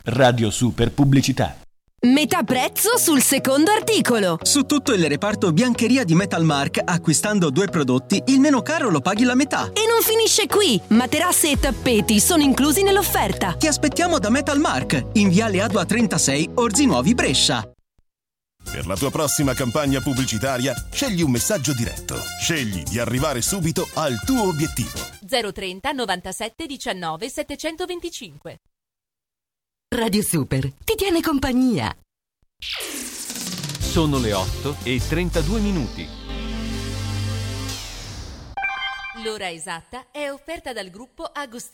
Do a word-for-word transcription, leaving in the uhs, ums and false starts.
Radio Super Pubblicità. Metà prezzo sul secondo articolo. Su tutto il reparto biancheria di Metalmark, acquistando due prodotti, il meno caro lo paghi la metà. E non finisce qui. Materasse e tappeti sono inclusi nell'offerta. Ti aspettiamo da Metalmark, in viale Adua trentasei, Orzi Nuovi, Brescia. Per la tua prossima campagna pubblicitaria, scegli un messaggio diretto. Scegli di arrivare subito al tuo obiettivo. zero trenta novantasette diciannove settecentoventicinque. Radio Super ti tiene compagnia. Sono le otto e trentadue minuti. L'ora esatta è offerta dal gruppo Agostino.